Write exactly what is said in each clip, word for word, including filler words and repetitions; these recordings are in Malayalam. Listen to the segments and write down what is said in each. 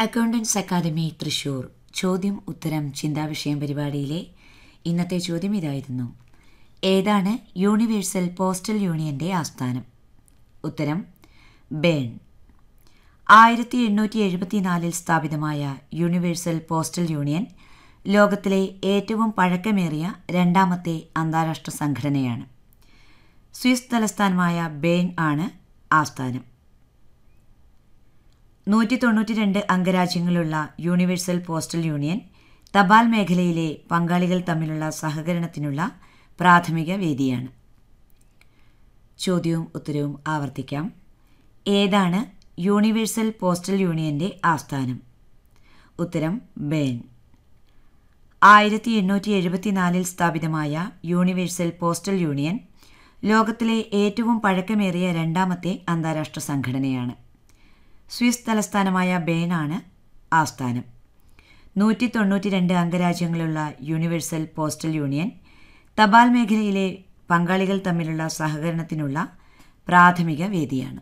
അക്കൗണ്ടൻസ് അക്കാദമി തൃശൂർ ചോദ്യം ഉത്തരം ചിന്താവിഷയം പരിപാടിയിലെ ഇന്നത്തെ ചോദ്യം ഇതായിരുന്നു: ഏതാണ് യൂണിവേഴ്സൽ പോസ്റ്റൽ യൂണിയന്റെ ആസ്ഥാനം? ഉത്തരം ബേൺ. ആയിരത്തി എണ്ണൂറ്റി എഴുപത്തിനാലിൽ സ്ഥാപിതമായ യൂണിവേഴ്സൽ പോസ്റ്റൽ യൂണിയൻ ലോകത്തിലെ ഏറ്റവും പഴക്കമേറിയ രണ്ടാമത്തെ അന്താരാഷ്ട്ര സംഘടനയാണ്. സ്വിസ് തലസ്ഥാനമായ ബേൺ ആണ് ആസ്ഥാനം. നൂറ്റി തൊണ്ണൂറ്റി രണ്ട് അംഗരാജ്യങ്ങളുള്ള യൂണിവേഴ്സൽ പോസ്റ്റൽ യൂണിയൻ തപാൽ മേഖലയിലെ പങ്കാളികൾ തമ്മിലുള്ള സഹകരണത്തിനുള്ള പ്രാഥമിക വേദിയാണ്. ചോദ്യവും ഉത്തരവും ആവർത്തിക്കാം. ഏതാണ് യൂണിവേഴ്സൽ പോസ്റ്റൽ യൂണിയന്റെ ആസ്ഥാനം? ഉത്തരം ബേൺ. ആയിരത്തി എണ്ണൂറ്റി എഴുപത്തിനാലിൽ സ്ഥാപിതമായ യൂണിവേഴ്സൽ പോസ്റ്റൽ യൂണിയൻ ലോകത്തിലെ ഏറ്റവും പഴക്കമേറിയ രണ്ടാമത്തെ അന്താരാഷ്ട്ര സംഘടനയാണ്. സ്വിസ് തലസ്ഥാനമായ ബേണാണ് ആസ്ഥാനം. നൂറ്റി തൊണ്ണൂറ്റി രണ്ട് അംഗരാജ്യങ്ങളുള്ള യൂണിവേഴ്സൽ പോസ്റ്റൽ യൂണിയൻ തപാൽ മേഖലയിലെ പങ്കാളികൾ തമ്മിലുള്ള സഹകരണത്തിനുള്ള പ്രാഥമിക വേദിയാണ്.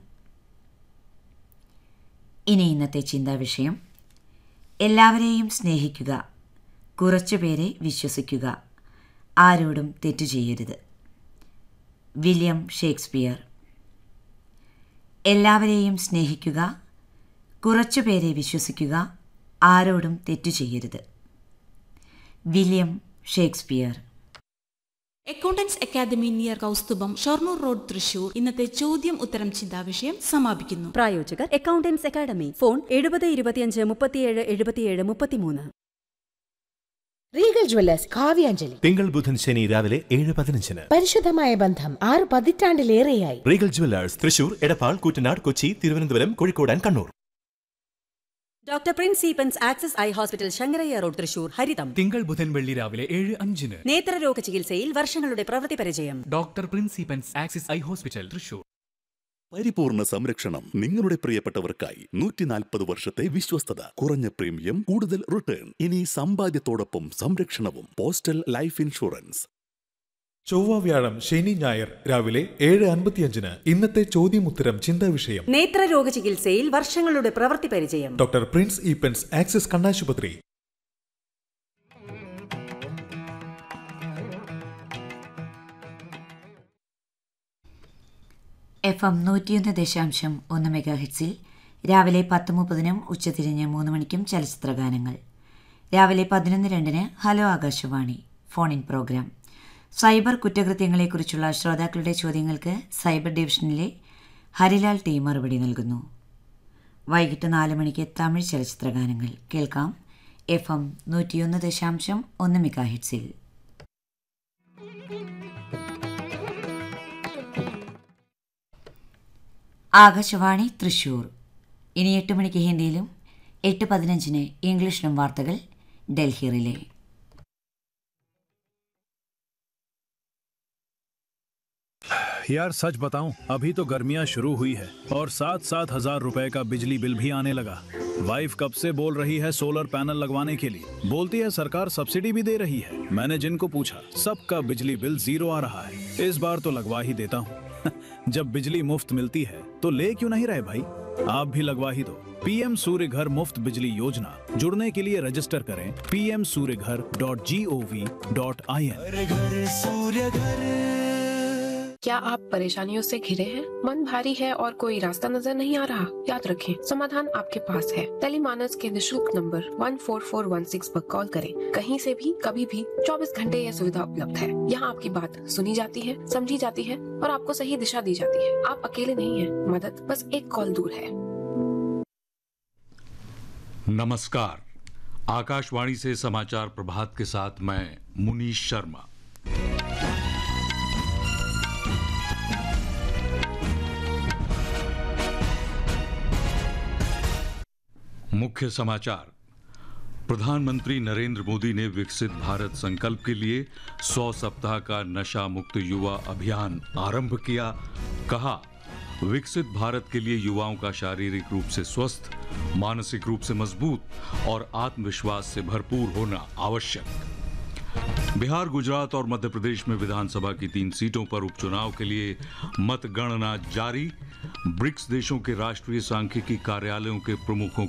ഇനി ഇന്നത്തെ ചിന്താവിഷയം: എല്ലാവരെയും സ്നേഹിക്കുക, കുറച്ചുപേരെ വിശ്വസിക്കുക, ആരോടും തെറ്റു ചെയ്യരുത്. William Shakespeare. എല്ലാവരെയും സ്നേഹിക്കുക, കുറച്ചുപേരെ വിശ്വസിക്കുക, ആരോടും തെറ്റു ചെയ്യരുത്. William Shakespeare. Accountants academy near Kaustubham, Shoranur road, Thrissur. ഇന്നത്തെ ചോദ്യം ഉത്തരം ചിന്താവിഷയം സമാപിക്കുന്നു. പ്രായോജകർ അക്കൗണ്ടൻസ് അക്കാദമി. ഫോൺ എഴുപത് ഇരുപത്തിയഞ്ച് മുപ്പത്തിയേഴ് എഴുപത്തിയേഴ് മുപ്പത്തിമൂന്ന്. Regal Jewellers Kavyanjali. തിങ്കൾ ബുധൻ ശനി രാവിലെ ഏഴ് പതിനഞ്ചിന്. പരിശുദ്ധമായ ബന്ധം ആറ് പതിറ്റാണ്ടിലേറെയായി. Regal Jewellers Thrissur, Edappal, Koottanad, Kochi, Thiruvananthapuram, Kozhikode and Kannur. Doctor Prince Eappen's access eye hospital, Sankaraiah road, Thrissur. ഹരിതം. തിങ്കൾ ബുധൻ വെള്ളി രാവിലെ ഏഴ് അഞ്ചിന്. നേത്രരോഗ ചികിത്സയിൽ വർഷങ്ങളുടെ പ്രവൃത്തി പരിചയം. Doctor Prince Eappen's access eye hospital, Thrissur. പരിപൂർണ സംരക്ഷണം നിങ്ങളുടെ പ്രിയപ്പെട്ടവർക്കായി നൂറ്റി നാൽപ്പത് വർഷത്തെ വിശ്വസ്തത, കുറഞ്ഞ പ്രീമിയം, കൂടുതൽ റിട്ടേൺ. ഇനി സമ്പാദ്യത്തോടൊപ്പം സംരക്ഷണവും. Postal life insurance. ചൊവ്വ, വ്യാഴം, ശനി, ഞായർ രാവിലെ ഏഴ് അൻപത്തിയഞ്ചിന് ഇന്നത്തെ ചോദ്യമുത്തരം ചിന്താവിഷയം. നേത്രരോഗ ചികിത്സയിൽ വർഷങ്ങളുടെ പ്രവൃത്തി പരിചയം. ഡോക്ടർ പ്രിൻസ് ഈപ്പൻസ് ആക്സിസ് കണ്ണാശുപത്രി. എഫ് എം നൂറ്റിയൊന്ന് ദശാംശം ഒന്ന് മെഗാ ഹിറ്റ്സിൽ രാവിലെ പത്ത് മുപ്പതിനും ഉച്ചതിരിഞ്ഞ് മൂന്ന് മണിക്കും ചലച്ചിത്രഗാനങ്ങൾ. രാവിലെ പതിനൊന്ന് രണ്ടിന് hello Akashvani phone in programme. Cyber കുറ്റകൃത്യങ്ങളെക്കുറിച്ചുള്ള ശ്രോതാക്കളുടെ ചോദ്യങ്ങൾക്ക് സൈബർ ഡിവിഷനിലെ ഹരിലാൽ ടി മറുപടി നൽകുന്നു. വൈകിട്ട് നാല് മണിക്ക് തമിഴ് ചലച്ചിത്രഗാനങ്ങൾ കേൾക്കാം. എഫ് എം നൂറ്റിയൊന്ന് ദശാംശം ഒന്ന് മെഗാ ഹിറ്റ്സിൽ. ആകാശവാണി തൃശൂർ. ഇനി എട്ട് മണിക്ക് ഹിന്ദിയിലും എട്ട് പതിനഞ്ചിന് ഇംഗ്ലീഷിലും വാർത്തകൾ ഡൽഹി റിലേ. यार सच बताऊं, अभी तो गर्मियां शुरू हुई है और साथ साथ हजार रुपए का बिजली बिल भी आने लगा। वाइफ कब से बोल रही है सोलर पैनल लगवाने के लिए, बोलती है सरकार सब्सिडी भी दे रही है। मैंने जिनको पूछा सबका बिजली बिल जीरो आ रहा है। इस बार तो लगवा ही देता हूँ। जब बिजली मुफ्त मिलती है तो ले क्यों नहीं रहे भाई, आप भी लगवा ही दो। पीएम सूर्य घर मुफ्त बिजली योजना, जुड़ने के लिए रजिस्टर करें पी एम सूर्य घर dot G O V dot I N. क्या आप परेशानियों से घिरे हैं? मन भारी है और कोई रास्ता नजर नहीं आ रहा? याद रखें, समाधान आपके पास है। टेलीमानस के निशुल्क number one four four one six पर कॉल करें। कहीं से भी कभी भी चौबीस घंटे यह सुविधा उपलब्ध है। यहाँ आपकी बात सुनी जाती है, समझी जाती है और आपको सही दिशा दी जाती है। आप अकेले नहीं हैं, मदद बस एक कॉल दूर है। नमस्कार, आकाशवाणी से समाचार प्रभात के साथ मैं मुनीश शर्मा। मुख्य समाचार। प्रधानमंत्री नरेंद्र मोदी ने विकसित भारत संकल्प के लिए सौ सप्ताह का नशा मुक्त युवा अभियान आरंभ किया। कहा, विकसित भारत के लिए युवाओं का शारीरिक रूप से स्वस्थ, मानसिक रूप से मजबूत और आत्मविश्वास से भरपूर होना आवश्यक। बिहार, गुजरात और मध्य प्रदेश में विधानसभा की तीन सीटों पर उपचुनाव के लिए मतगणना जारी। ब्रिक्स देशों के राष्ट्रीय सांख्यिकी कार्यालयों के प्रमुखों